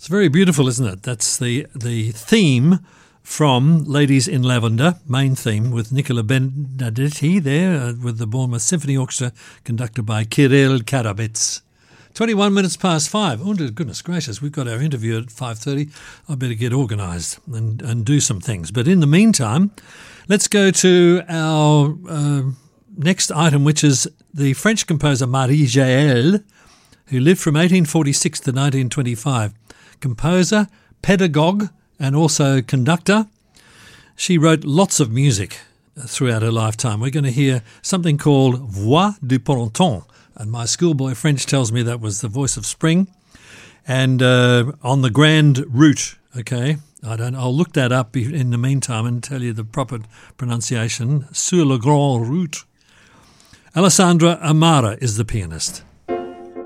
It's very beautiful, isn't it? That's the theme from Ladies in Lavender, main theme, with Nicola Benedetti there with the Bournemouth Symphony Orchestra, conducted by Kirill Karabets. 21 minutes past 5. Oh, goodness gracious, we've got our interview at 5:30. I better get organised and do some things. But in the meantime, let's go to our next item, which is the French composer Marie Jaël, who lived from 1846 to 1925. Composer, pedagogue, and also conductor. She wrote lots of music throughout her lifetime. We're going to hear something called Voix du Printemps, and my schoolboy French tells me that was the voice of spring. And on the Grand Route, okay, I'll look that up in the meantime and tell you the proper pronunciation. Sur le Grand Route. Alessandra Amara is the pianist.